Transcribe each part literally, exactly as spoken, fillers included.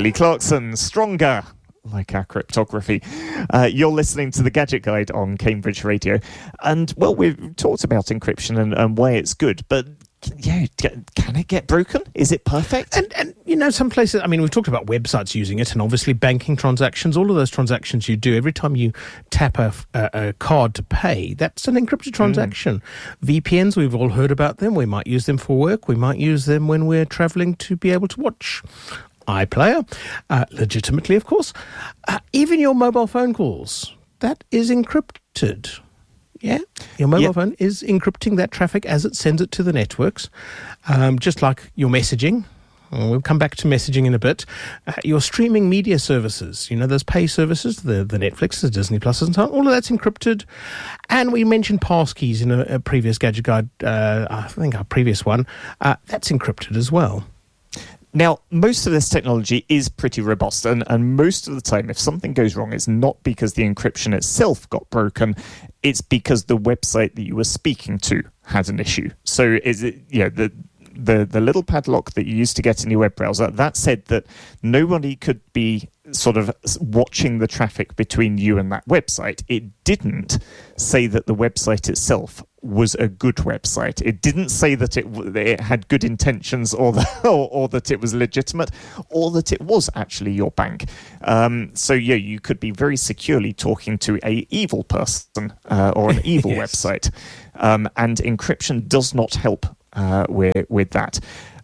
Kelly Clarkson, Stronger, like our cryptography. Uh, you're listening to the Gadget Guide on Cambridge Radio. And, well, we've talked about encryption and, and why it's good, but yeah, can it get broken? Is it perfect? And, and, you know, some places, I mean, we've talked about websites using it, and obviously banking transactions, all of those transactions you do, every time you tap a, a, a card to pay, that's an encrypted transaction. Mm. V P Ns, we've all heard about them. We might use them for work. We might use them when we're travelling to be able to watch iPlayer, uh, legitimately, of course. Uh, even your mobile phone calls, that is encrypted. Yeah, your mobile yep. phone is encrypting that traffic as it sends it to the networks, um, just like your messaging. We'll come back to messaging in a bit. Uh, your streaming media services, you know, those pay services, the, the Netflix, the Disney Plus and so on, all of that's encrypted. And we mentioned passkeys in a, a previous Gadget Guide, uh, I think our previous one. Uh, that's encrypted as well. Now, most of this technology is pretty robust, and, and most of the time, if something goes wrong, it's not because the encryption itself got broken, it's because the website that you were speaking to had an issue. So, is it, you know, the the the little padlock that you used to get in your web browser, that said that nobody could be sort of watching the traffic between you and that website. It didn't say that the website itself was a good website. It didn't say that it, it had good intentions or, the, or or that it was legitimate or that it was actually your bank. Um, so, yeah, you could be very securely talking to a evil person uh, or an evil yes. website. Um, and encryption does not help uh, with, with that.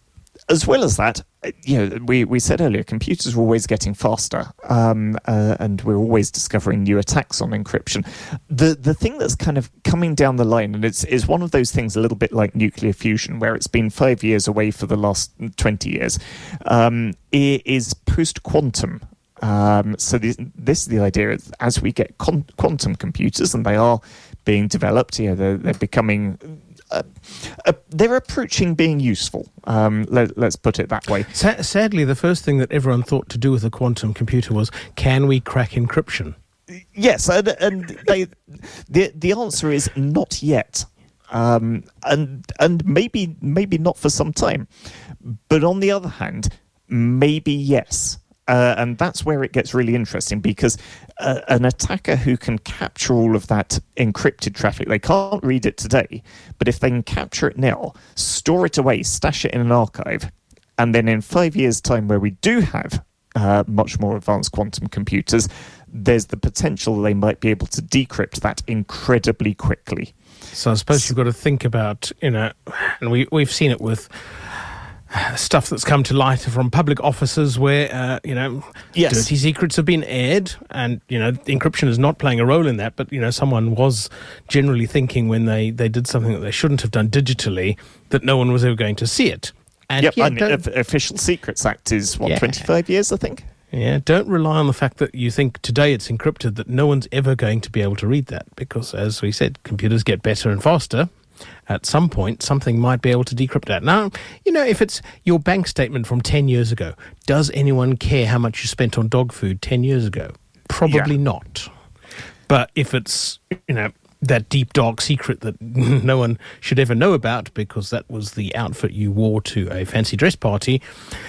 As well as that, you know, we, we said earlier, computers are always getting faster, um, uh, and we're always discovering new attacks on encryption. The the thing that's kind of coming down the line, and it's is one of those things a little bit like nuclear fusion, where it's been five years away for the last twenty years, um, is post-quantum. Um, so this, this is the idea, is as we get con- quantum computers, and they are being developed, you know, they're, they're becoming... Uh, uh, they're approaching being useful. Um, let, let's put it that way. Sa- sadly, the first thing that everyone thought to do with a quantum computer was, can we crack encryption? Yes, and, and they, the the answer is not yet, um, and and maybe maybe not for some time. But on the other hand, maybe yes. Uh, and that's where it gets really interesting, because uh, an attacker who can capture all of that encrypted traffic, they can't read it today, but if they can capture it now, store it away, stash it in an archive, and then in five years' time, where we do have uh, much more advanced quantum computers, there's the potential they might be able to decrypt that incredibly quickly. So I suppose so, you've got to think about, you know, and we, we've seen it with stuff that's come to light from public offices where, uh, you know, yes. dirty secrets have been aired, and, you know, encryption is not playing a role in that, but, you know, someone was generally thinking when they, they did something that they shouldn't have done digitally that no one was ever going to see it. And yep, yeah, and the Official Secrets Act is, what, yeah. twenty-five years, I think? Yeah, don't rely on the fact that you think today it's encrypted, that no one's ever going to be able to read that, because, as we said, computers get better and faster. At some point, something might be able to decrypt that. Now, you know, if it's your bank statement from ten years ago, does anyone care how much you spent on dog food ten years ago? Probably yeah. not. But if it's, you know, that deep, dark secret that no one should ever know about because that was the outfit you wore to a fancy dress party,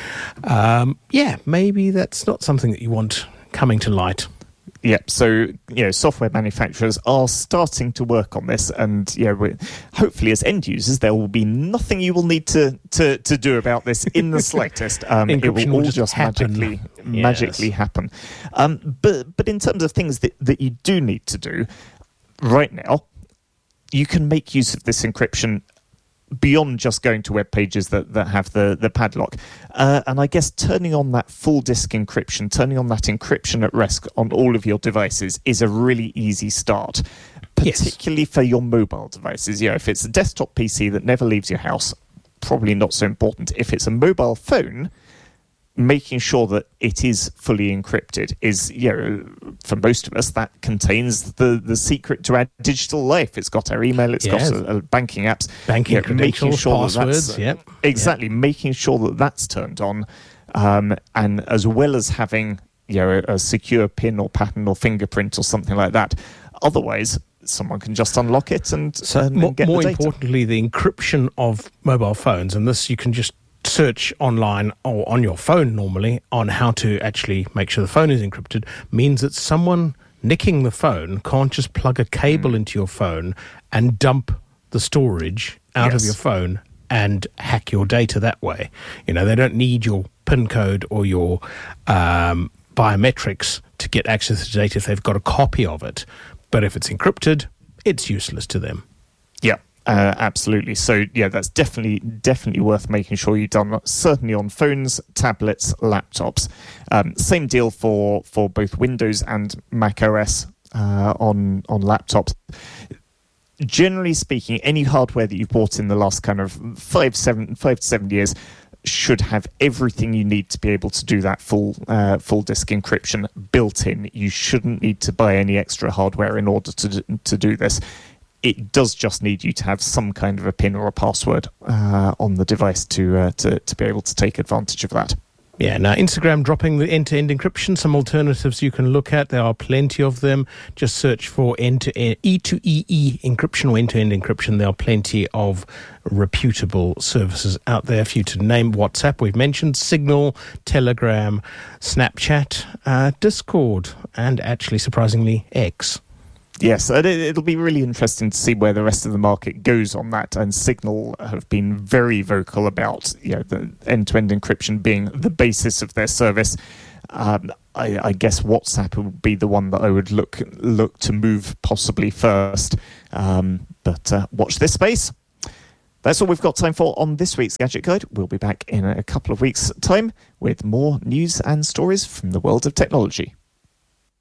um, yeah, maybe that's not something that you want coming to light. Yep. So, you know, software manufacturers are starting to work on this, and you know, hopefully, as end users, there will be nothing you will need to to, to do about this in the slightest. Um, it will all just, just magically yes. magically happen. Um, but but in terms of things that, that you do need to do right now, you can make use of this encryption beyond just going to web pages that, that have the, the padlock. Uh, and I guess turning on that full disk encryption, turning on that encryption at rest on all of your devices is a really easy start, particularly yes. for your mobile devices. You know, if it's a desktop P C that never leaves your house, probably not so important. If it's a mobile phone, making sure that it is fully encrypted is, you know, for most of us, that contains the, the secret to our digital life. It's got our email, it's yes. got a, a banking apps. Banking you know, making sure passwords, that that's, yep. Exactly, yep. making sure that that's turned on, um, and as well as having, you know, a, a secure PIN or pattern or fingerprint or something like that. Otherwise, someone can just unlock it and, so and, more, and get more the data. Importantly, the encryption of mobile phones, and this you can just search online or on your phone normally on how to actually make sure the phone is encrypted means that someone nicking the phone can't just plug a cable mm. into your phone and dump the storage out yes. of your phone and hack your data that way. You know, they don't need your PIN code or your um, biometrics to get access to data if they've got a copy of it. But if it's encrypted, it's useless to them. Yeah. Uh, absolutely. So, yeah, that's definitely definitely worth making sure you've done, certainly on phones, tablets, laptops. Um, same deal for, for both Windows and Mac O S uh, on, on laptops. Generally speaking, any hardware that you've bought in the last kind of five, seven, five to seven years should have everything you need to be able to do that full uh, full disk encryption built in. You shouldn't need to buy any extra hardware in order to to do this. It does just need you to have some kind of a PIN or a password uh, on the device to, uh, to to be able to take advantage of that. Yeah, now Instagram dropping the end-to-end encryption, some alternatives you can look at. There are plenty of them. Just search for end-to-end, E to E E encryption or end-to-end encryption. There are plenty of reputable services out there for you to name. WhatsApp, we've mentioned, Signal, Telegram, Snapchat, uh, Discord, and actually, surprisingly, X. Yes, it'll be really interesting to see where the rest of the market goes on that. And Signal have been very vocal about, you know, the end-to-end encryption being the basis of their service. Um, I, I guess WhatsApp would be the one that I would look look to move possibly first. Um, but uh, watch this space. That's all we've got time for on this week's Gadget Guide. We'll be back in a couple of weeks' time with more news and stories from the world of technology.